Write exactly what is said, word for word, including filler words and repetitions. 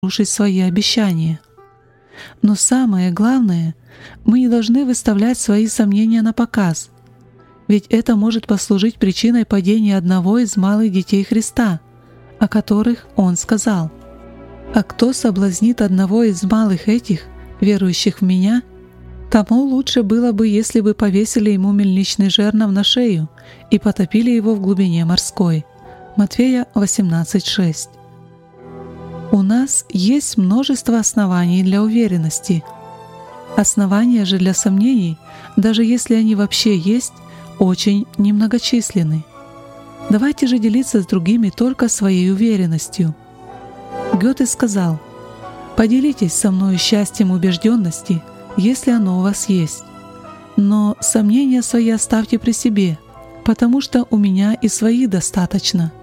нарушить свои обещания. Но самое главное, мы не должны выставлять свои сомнения на показ, ведь это может послужить причиной падения одного из малых детей Христа, о которых Он сказал: «А кто соблазнит одного из малых этих, верующих в Меня, тому лучше было бы, если бы повесили ему мельничный жернов на шею и потопили его в глубине морской». Матфея восемнадцать шесть. У нас есть множество оснований для уверенности. Основания же для сомнений, даже если они вообще есть, очень немногочисленны. Давайте же делиться с другими только своей уверенностью. Гёте сказал: «Поделитесь со мною счастьем убежденности, если оно у вас есть. Но сомнения свои оставьте при себе, потому что у меня и своих достаточно».